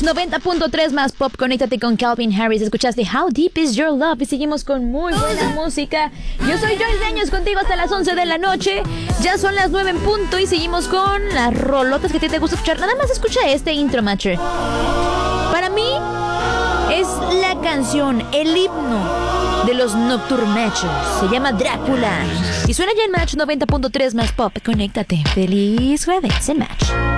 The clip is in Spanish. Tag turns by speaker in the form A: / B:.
A: Match 90.3 más pop. Conéctate con Calvin Harris. Escuchaste How Deep Is Your Love y seguimos con muy buena música. Yo soy Joyce Deños, contigo hasta las 11 de la noche. Ya son las 9 en punto y seguimos con las rolotas que a ti te gusta escuchar. Nada más escucha este intro, Matcher. Para mí es la canción, el himno de los Nocturne Matchers. Se llama Drácula y suena ya en Match 90.3 más pop. Conéctate. Feliz jueves en Match.